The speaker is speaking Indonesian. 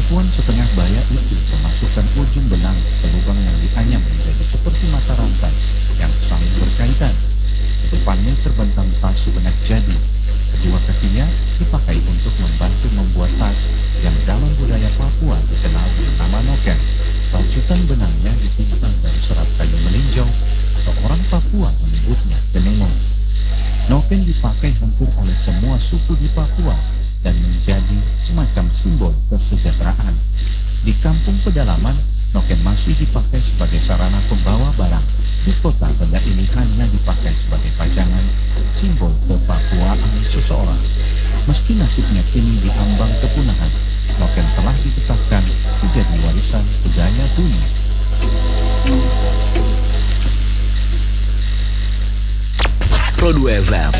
Perempuan setengah baya itu memasukkan ujung benang ke lubang yang dianyam menjadi seperti mata rantai yang saling berkaitan. Di depannya terbentang tas sebenak jadi. Kedua kakinya dipakai untuk membantu membuat tas yang dalam budaya Papua dikenal dengan nama noken. Rajutan benangnya ditimbang dari serat kayu melinjau atau orang Papua menyebutnya denenong. Noken dipakai hampir oleh semua suku di Papua dan menjadi semacam simbol kesejahteraan. Di kampung pedalaman, noken masih dipakai sebagai sarana pembawa barang. Di kota, benda ini hanya dipakai sebagai pajangan, simbol kepapuaan seseorang. Meski nasibnya kini diambang kepunahan, noken telah ditetapkan menjadi warisan budaya dunia. Pro 2 FM